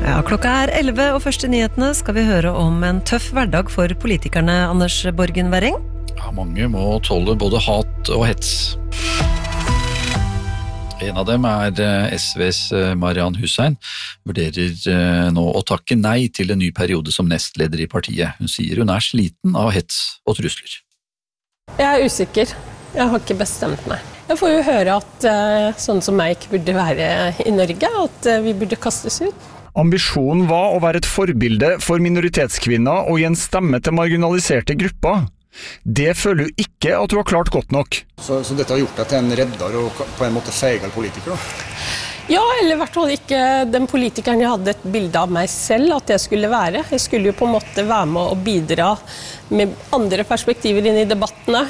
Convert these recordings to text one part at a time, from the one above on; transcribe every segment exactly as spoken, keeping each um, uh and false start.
Ja, klokka er elleve, og første nyhetene skal vi høre om en tøff hverdag for politikerne, Anders Borgen Werring. Ja, mange må tåle både hat og hets. En av dem er S Vs Mariann Hussein, vurderer nå å takke nei til en ny periode som nestleder i partiet. Hun sier hun er sliten av hets og trusler. Jeg er usikker. Jeg har ikke bestemt meg. Jeg får jo høre at sånn som meg ikke burde være i Norge, at vi burde kastes ut. Ambisjonen var å være et forbilde for minoritetskvinner og gi en stemme til marginaliserte grupper. Det føler jo ikke at du har klart godt nok. Så, så dette har gjort deg til en redder og på en måte feigal politiker da? Ja, eller i hvert fall ikke den politikeren jeg hadde et bilde av meg selv at jeg skulle være. Jeg skulle jo på en måte være med og bidra med andre perspektiver inn i debattene.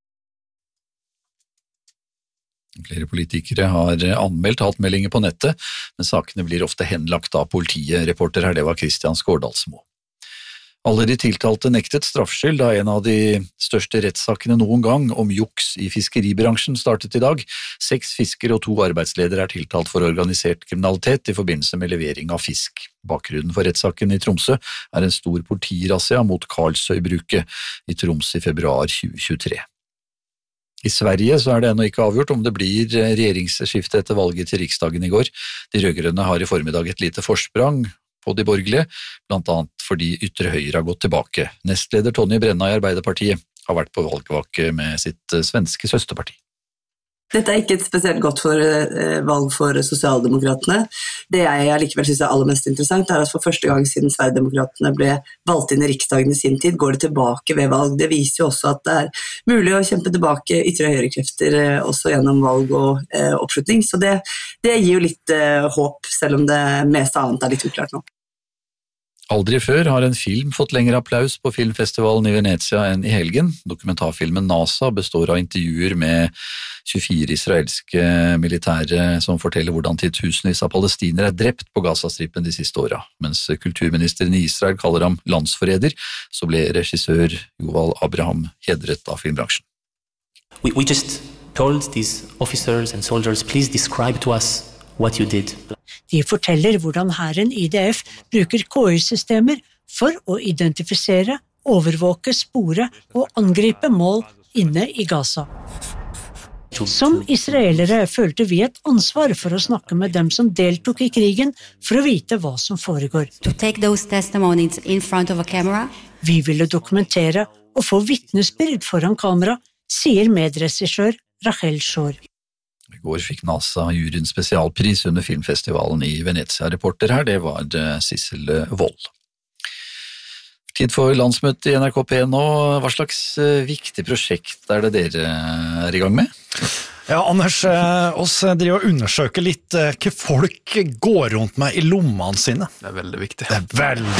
Flere politikere har anmeldt hatmeldinger på nettet, men sakene blir ofte henlagt av politiet. Reporter her, det var Kristian Skårdalsmo. Alle de tiltalte nektet straffskyld da en av de største rettssakene noen gang om juks i fiskeribransjen startet i dag. Seks fiskere og to arbeidsledere er tiltalt for organisert kriminalitet i forbindelse med levering av fisk. Bakgrunnen for rettssaken i Tromsø er en stor politirassia mot Karlsøybruket i Troms i februar tjue tjuetre. I Sverige så er det ennå ikke avgjort om det blir regjeringsskifte etter valget til Riksdagen i går. De rødgrønne har i formiddag et lite forsprang på de borgerlige, blant annet fordi ytre høyre har gått tilbake. Nestleder Tonje Brenna i Arbeiderpartiet har vært på valgvake med sitt svenske søsterparti. Dette er ikke et spesielt godt for, eh, valg for sosialdemokratene. Det jeg likevel synes er aller mest interessant er at for første gang siden Sverigedemokratene ble valgt inn i Riksdagen i sin tid, går det tilbake ved valg. Det viser jo også at det er mulig å kjempe tilbake ytre høyrekrefter eh, også gjennom valg og eh, oppslutning. Så det, det gir jo litt eh, håp, selv om det meste annet er litt uklart nå. Aldri før har en film fått lengre applaus på filmfestivalen i Venezia enn i helgen. Dokumentarfilmen NASA består av intervjuer med tjuefire israelske militære som forteller hvordan titusenvis av palestinere er drept på Gazastripen de siste åra. Mens kulturministeren i Israel kaller ham landsforræder, så ble regissør Yuval Abraham hedret av filmbransjen. We, we just told these officers and soldiers, please describe to us what you did. De forteller hvordan hæren I D F bruker K I-systemer for å identifisere, overvåke, spore og angripe mål inne I Gaza. Som israelere følte vi et ansvar for å snakke med dem som deltok I krigen for å vite hva som foregår. To take those testimonies in front of a camera. Vi ville dokumentere og få vitnesbyrd foran kamera, sier medregissør Rachel Shor. I går fikk NASA juryen spesialpris under filmfestivalen I Venezia. Reporter her, det var Sissel Wold. Tid for landsmøte I N R K P nå. Hva slags viktig prosjekt er det dere er I gang med? Ja, Anders, oss driver og undersøker litt hva folk går rundt med I lommene sine. Det er veldig viktig. Det er veldig